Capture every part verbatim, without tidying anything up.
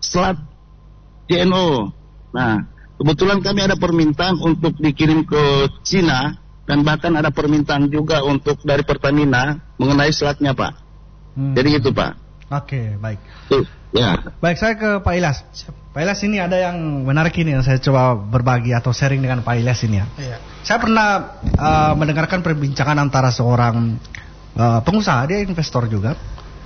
selat J N O. Nah, kebetulan kami ada permintaan untuk dikirim ke Cina dan bahkan ada permintaan juga untuk dari Pertamina mengenai selatnya, Pak. Hmm. Jadi gitu, Pak. Oke, baik. Tuh, ya. Baik, saya ke Pak Ilyas. Pak Ilyas, ini ada yang menarik ini yang saya coba berbagi atau sharing dengan Pak Ilyas ini ya. Iya. Saya pernah uh, mendengarkan perbincangan antara seorang uh, pengusaha, dia investor juga.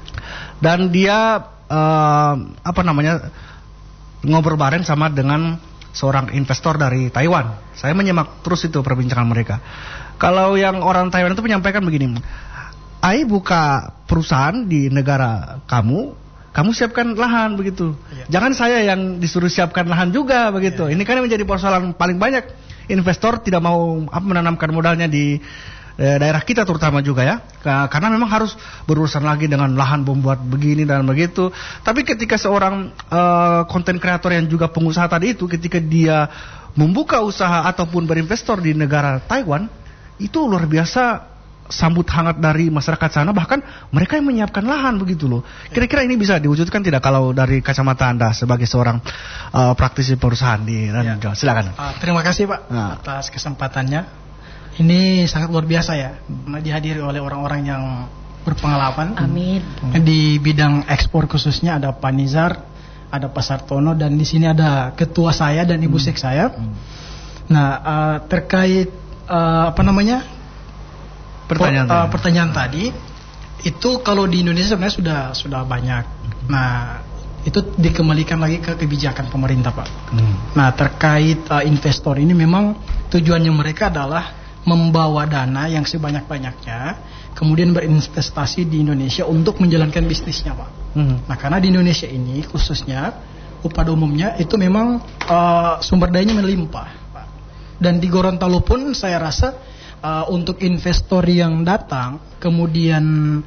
Dan dia uh, apa namanya ngobrol bareng sama dengan seorang investor dari Taiwan. Saya menyimak terus itu perbincangan mereka. Kalau yang orang Taiwan itu menyampaikan begini, Ai buka perusahaan di negara kamu, kamu siapkan lahan begitu. Ya. Jangan saya yang disuruh siapkan lahan juga begitu. Ya. Ini kan yang menjadi persoalan paling banyak. Investor tidak mau apa, menanamkan modalnya di daerah kita terutama juga ya, karena memang harus berurusan lagi dengan lahan membuat begini dan begitu. Tapi ketika seorang konten uh, kreator yang juga pengusaha tadi itu, ketika dia membuka usaha ataupun berinvestor di negara Taiwan, itu luar biasa sambut hangat dari masyarakat sana, bahkan mereka yang menyiapkan lahan begitu loh. Kira-kira ini bisa diwujudkan tidak kalau dari kacamata Anda sebagai seorang uh, praktisi perusahaan di ya. Silakan. Uh, terima kasih Pak nah. atas kesempatannya. Ini sangat luar biasa ya, dihadiri oleh orang-orang yang berpengalaman. Amin. Di bidang ekspor khususnya ada Pak Nizar, ada Pak Sartono, dan di sini ada ketua saya dan ibu hmm. sek saya. Hmm. Nah, uh, terkait uh, apa namanya pertanyaan, uh, pertanyaan tadi, itu kalau di Indonesia sebenarnya sudah sudah banyak. Nah, itu dikembalikan lagi ke kebijakan pemerintah Pak. Hmm. Nah, terkait uh, investor ini memang tujuannya mereka adalah membawa dana yang sebanyak-banyaknya, kemudian berinvestasi di Indonesia untuk menjalankan bisnisnya Pak. Hmm. Nah, karena di Indonesia ini khususnya pada umumnya itu memang uh, sumber dayanya melimpah Pak. Dan di Gorontalo pun saya rasa uh, untuk investor yang datang kemudian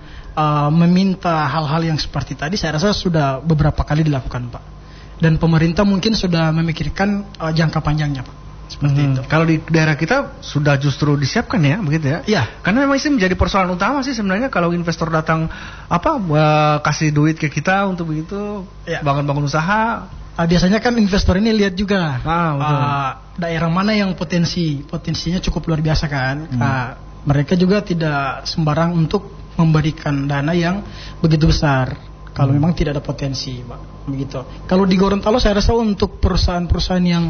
uh, meminta hal-hal yang seperti tadi, saya rasa sudah beberapa kali dilakukan Pak. Dan pemerintah mungkin sudah memikirkan uh, jangka panjangnya Pak. Seperti hmm. itu. Kalau di daerah kita sudah justru disiapkan ya, begitu ya? Iya. Karena memang ini menjadi persoalan utama sih sebenarnya kalau investor datang apa uh, kasih duit ke kita untuk begitu ya. bangun-bangun usaha. Uh, biasanya kan investor ini lihat juga ah, uh, daerah mana yang potensi potensinya cukup luar biasa kan. Hmm. Uh, mereka juga tidak sembarang untuk memberikan dana yang begitu besar kalau hmm. memang tidak ada potensi, Pak. Begitu. Kalau di Gorontalo saya rasa untuk perusahaan-perusahaan yang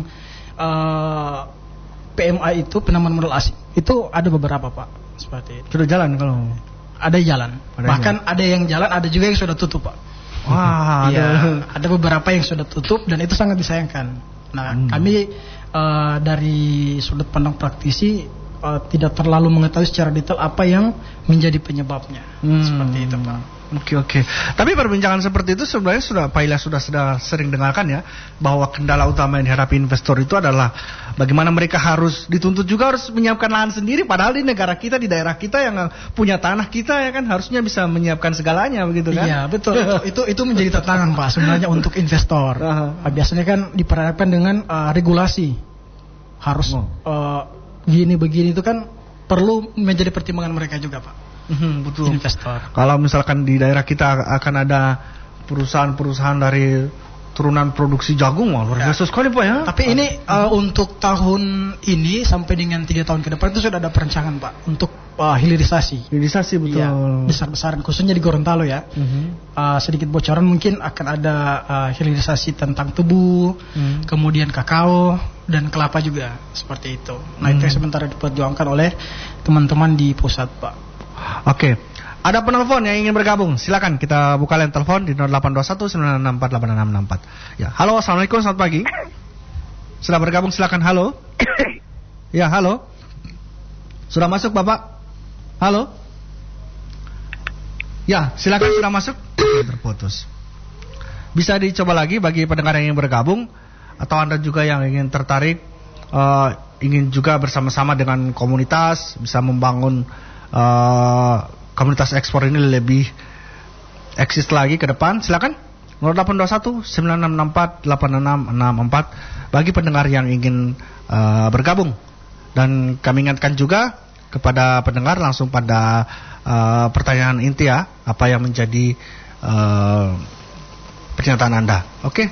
Uh, P M A itu penanaman modal asing itu ada beberapa Pak, seperti itu. Sudah jalan kalau ada jalan. Ada Bahkan jalan. ada yang jalan, ada juga yang sudah tutup Pak. Wah, ya, ada. ada beberapa yang sudah tutup dan itu sangat disayangkan. Nah, hmm. kami uh, dari sudut pandang praktisi uh, tidak terlalu mengetahui secara detail apa yang menjadi penyebabnya. Hmm. Seperti itu Pak. Oke oke. Tapi perbincangan seperti itu sebenarnya sudah Pak Ilyas sudah sudah sering dengarkan ya, bahwa kendala utama yang dihadapi investor itu adalah bagaimana mereka harus dituntut juga harus menyiapkan lahan sendiri, padahal di negara kita, di daerah kita yang punya tanah kita ya kan harusnya bisa menyiapkan segalanya begitu kan? Iya betul. itu itu menjadi tantangan Pak sebenarnya untuk investor. Uh-huh. Biasanya kan diperhadapkan dengan uh, regulasi harus oh. uh, gini begini itu kan perlu menjadi pertimbangan mereka juga Pak. Hmm, betul. Investor. Kalau misalkan di daerah kita akan ada perusahaan-perusahaan dari turunan produksi jagung, wah luar biasa ya. sekali Pak ya. Tapi ini uh, untuk tahun ini sampai dengan tiga tahun ke depan itu sudah ada perencanaan Pak untuk uh, hilirisasi. Hilirisasi betul. Ya, besar-besaran khususnya di Gorontalo ya. Uh-huh. Uh, sedikit bocoran mungkin akan ada uh, hilirisasi tentang tebu, uh-huh. kemudian kakao dan kelapa juga seperti itu. Nah uh-huh. itu yang sementara diperjuangkan oleh teman-teman di pusat Pak. Oke, ada penelpon yang ingin bergabung. Silakan kita buka line telepon di nol delapan dua satu sembilan enam empat delapan enam enam empat. Ya, halo, assalamualaikum, selamat pagi. Sudah bergabung, silakan. Halo. Ya, halo. Sudah masuk Bapak? Halo. Ya, silakan sudah masuk. Terputus. Bisa dicoba lagi bagi pendengar yang ingin bergabung atau Anda juga yang ingin tertarik, uh, ingin juga bersama-sama dengan komunitas bisa membangun Uh, komunitas ekspor ini lebih eksis lagi ke depan. Silakan nol delapan dua satu sembilan enam enam empat delapan enam enam empat bagi pendengar yang ingin uh, bergabung. Dan kami ingatkan juga kepada pendengar langsung pada uh, pertanyaan inti ya, apa yang menjadi uh, pernyataan Anda. Oke. Okay?